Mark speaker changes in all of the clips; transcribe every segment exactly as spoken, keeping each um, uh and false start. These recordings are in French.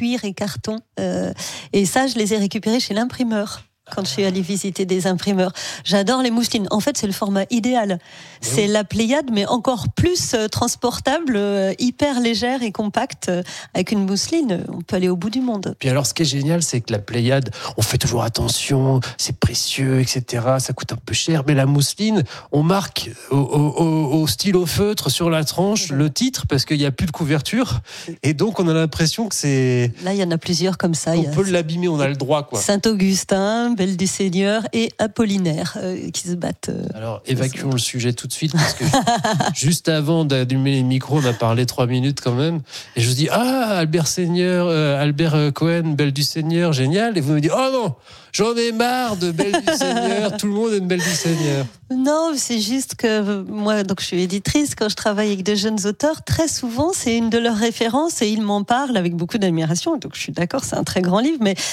Speaker 1: cuir et carton. Euh, et ça, je les ai récupérés chez l'imprimeur. Quand je suis allée visiter des imprimeurs. J'adore les mousselines. En fait, c'est le format idéal. C'est la Pléiade, mais encore plus euh, transportable, euh, hyper légère et compacte. Euh, avec une mousseline, on peut aller au bout du monde.
Speaker 2: Puis alors, ce qui est génial, c'est que la Pléiade, on fait toujours attention, c'est précieux, et cetera. Ça coûte un peu cher. Mais la mousseline, on marque au, au, au stylo feutre sur la tranche le titre parce qu'il n'y a plus de couverture. Et donc, on a l'impression que c'est...
Speaker 1: Là, il y en a plusieurs comme ça.
Speaker 2: On peut l'abîmer, on a le droit, quoi.
Speaker 1: Saint-Augustin, Belle du Seigneur et Apollinaire euh, qui se battent. Euh,
Speaker 2: Alors, évacuons le sujet tout de suite parce que juste avant d'allumer les micros, on a parlé trois minutes quand même. Et je vous dis, ah, Albert Seigneur, euh, Albert Cohen, Belle du Seigneur, génial. Et vous me dites, oh non, j'en ai marre de Belle du Seigneur, tout le monde aime Belle du Seigneur.
Speaker 1: Non, c'est juste que moi, donc je suis éditrice, quand je travaille avec de jeunes auteurs, très souvent, c'est une de leurs références et ils m'en parlent avec beaucoup d'admiration. Donc je suis d'accord, c'est un très grand livre, mais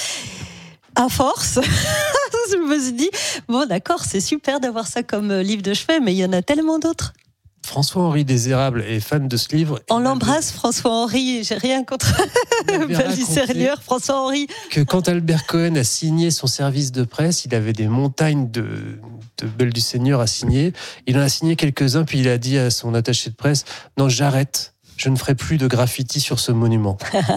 Speaker 1: à force, je me suis dit, bon d'accord, c'est super d'avoir ça comme livre de chevet, mais il y en a tellement d'autres.
Speaker 2: François-Henri Désérable est fan de ce livre.
Speaker 1: On l'embrasse, François-Henri, j'ai rien contre Belle du Seigneur, François-Henri.
Speaker 2: Que quand Albert Cohen a signé son service de presse, il avait des montagnes de, de Belle du Seigneur à signer. Il en a signé quelques-uns, puis il a dit à son attaché de presse, non, j'arrête, je ne ferai plus de graffiti sur ce monument.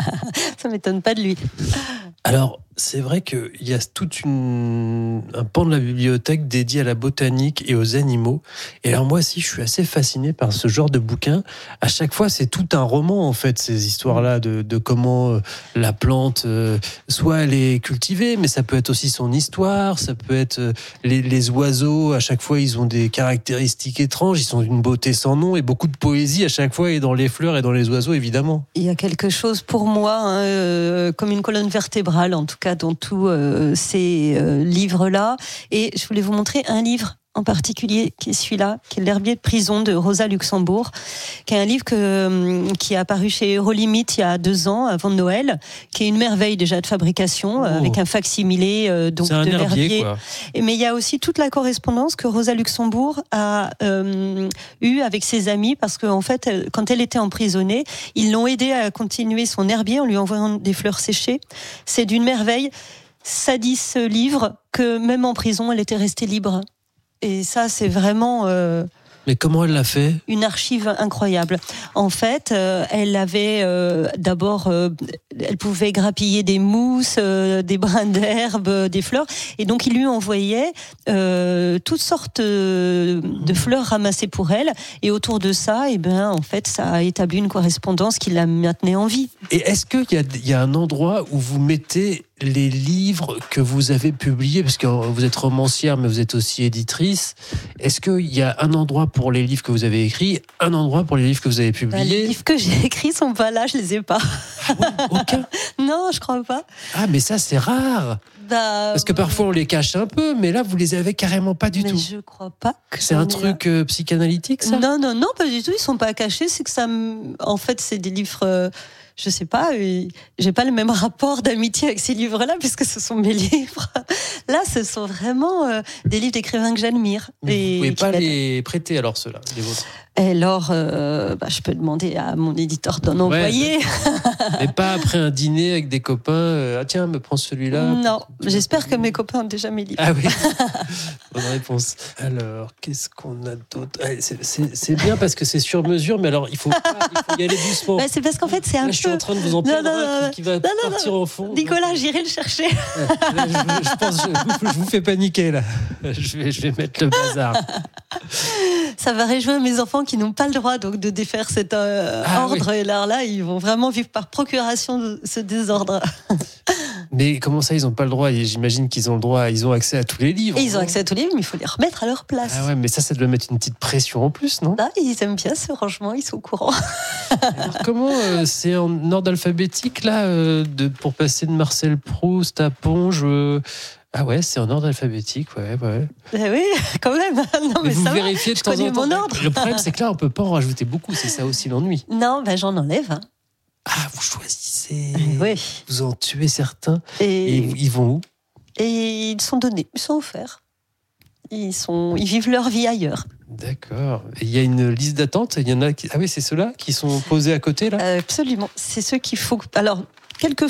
Speaker 1: Ça m'étonne pas de lui.
Speaker 2: Alors, c'est vrai qu'il y a tout une, un pan de la bibliothèque dédié à la botanique et aux animaux. Et alors moi aussi, je suis assez fasciné par ce genre de bouquin. À chaque fois, c'est tout un roman, en fait, ces histoires-là de, de comment la plante, euh, soit elle est cultivée, mais ça peut être aussi son histoire, ça peut être euh, les, les oiseaux. À chaque fois, ils ont des caractéristiques étranges, ils sont d'une beauté sans nom et beaucoup de poésie à chaque fois, et dans les fleurs et dans les oiseaux, évidemment.
Speaker 1: Il y a quelque chose pour moi, hein, euh, comme une colonne vertébrale, en tout cas, dans tous euh, ces euh, livres-là. Et je voulais vous montrer un livre en particulier, qui est celui-là, qui est L'herbier de prison de Rosa Luxembourg, qui est un livre que, qui est apparu chez Eurolimit il y a deux ans, avant Noël, qui est une merveille déjà de fabrication, oh. avec un fac-similé euh, donc
Speaker 2: C'est un
Speaker 1: de
Speaker 2: herbier,
Speaker 1: l'herbier.
Speaker 2: quoi.
Speaker 1: Et, mais il y a aussi toute la correspondance que Rosa Luxembourg a euh, eue avec ses amis, parce qu'en fait, elle, quand elle était emprisonnée, ils l'ont aidée à continuer son herbier en lui envoyant des fleurs séchées. C'est d'une merveille. Ça dit ce livre que même en prison, elle était restée libre. Et ça, c'est vraiment... Euh,
Speaker 2: Mais comment elle l'a fait ?
Speaker 1: Une archive incroyable. En fait, euh, elle avait euh, d'abord... Euh, elle pouvait grappiller des mousses, euh, des brins d'herbe, euh, des fleurs. Et donc, il lui envoyait euh, toutes sortes euh, de fleurs ramassées pour elle. Et autour de ça, eh ben, en fait, ça a établi une correspondance qui la maintenait en vie.
Speaker 2: Et est-ce qu'il y a, il y a un endroit où vous mettez les livres que vous avez publiés, parce que vous êtes romancière, mais vous êtes aussi éditrice. Est-ce qu'il y a un endroit pour les livres que vous avez écrits, un endroit pour les livres que vous avez publiés ?
Speaker 1: Les livres que j'ai écrits sont pas là, je les ai pas.
Speaker 2: Ah ouais, aucun ?
Speaker 1: Non, je crois pas.
Speaker 2: Ah, mais ça, c'est rare.
Speaker 1: Bah,
Speaker 2: parce que parfois, on les cache un peu, mais là, vous les avez carrément pas du
Speaker 1: mais
Speaker 2: tout.
Speaker 1: Je crois pas que
Speaker 2: c'est un truc euh, psychanalytique, ça ?
Speaker 1: Non, non, non, pas du tout. Ils sont pas cachés. C'est que ça, me... en fait, c'est des livres. Euh... Je sais pas, j'ai pas le même rapport d'amitié avec ces livres-là, puisque ce sont mes livres. Là, ce sont vraiment euh, des livres d'écrivains que j'admire.
Speaker 2: Mais vous pouvez pas les prêter, alors, ceux-là, les vôtres ?
Speaker 1: Et alors, euh, bah, je peux demander à mon éditeur d'en envoyer.
Speaker 2: Ouais, mais pas après un dîner avec des copains. Euh, ah tiens, me prends celui-là.
Speaker 1: Non, j'espère que mes copains ont déjà mes livres.
Speaker 2: Ah oui, bonne réponse. Alors, qu'est-ce qu'on a d'autre ? c'est, c'est, c'est bien parce que c'est sur mesure, mais alors, il faut, pas, il faut y aller doucement.
Speaker 1: Bah, c'est parce qu'en fait, c'est un
Speaker 2: Là,
Speaker 1: peu...
Speaker 2: je suis en train de vous en prendre un qui, qui va
Speaker 1: non, non,
Speaker 2: partir
Speaker 1: non.
Speaker 2: au fond.
Speaker 1: Nicolas, j'irai le chercher.
Speaker 2: Là, je, je pense, je, je vous fais paniquer, là. Je vais, je vais mettre le bazar.
Speaker 1: Ça va réjouir mes enfants qui n'ont pas le droit donc, de défaire cet euh, ah, ordre. Oui. Et là, là, ils vont vraiment vivre par procuration de ce désordre.
Speaker 2: Mais comment ça, ils n'ont pas le droit ? J'imagine qu'ils ont le droit, ils ont accès à tous les livres.
Speaker 1: Et ils ont accès à tous les livres, mais il faut les remettre à leur place.
Speaker 2: Ah ouais, mais ça, ça doit mettre une petite pression en plus, non ?
Speaker 1: Ah, ils aiment bien ce rangement, ils sont au courant.
Speaker 2: Alors, comment euh, c'est en ordre alphabétique, là, euh, de, pour passer de Marcel Proust à Ponge euh... Ah ouais, c'est en ordre alphabétique, ouais, ouais.
Speaker 1: Eh oui, quand même. Non, mais,
Speaker 2: mais vous
Speaker 1: ça
Speaker 2: vérifiez
Speaker 1: va,
Speaker 2: de temps en temps.
Speaker 1: Mon ordre.
Speaker 2: Le problème, c'est que là, on peut pas en rajouter beaucoup. C'est ça aussi l'ennui.
Speaker 1: Non, ben j'en enlève. Hein.
Speaker 2: Ah, vous choisissez.
Speaker 1: Oui.
Speaker 2: Vous en tuez certains.
Speaker 1: Et,
Speaker 2: et ils vont où ?
Speaker 1: Et ils sont donnés, ils sont offerts. Ils sont, ils vivent leur vie ailleurs.
Speaker 2: D'accord. Et il y a une liste d'attente. Il y en a qui... Ah oui, c'est ceux-là qui sont posés à côté là.
Speaker 1: Euh, absolument. C'est ceux qu'il faut. Alors. Quelquefois,